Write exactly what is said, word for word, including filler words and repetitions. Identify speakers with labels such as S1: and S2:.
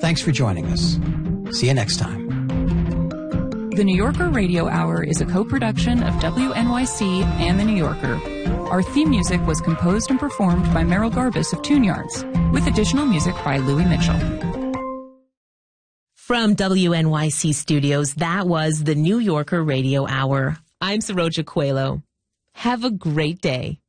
S1: Thanks for joining us. See you next time.
S2: The New Yorker Radio Hour is a co-production of W N Y C and The New Yorker. Our theme music was composed and performed by Merrill Garbus of Tune Yards, with additional music by Louis Mitchell.
S3: From W N Y C Studios, that was the New Yorker Radio Hour. I'm Saroja Coelho. Have a great day.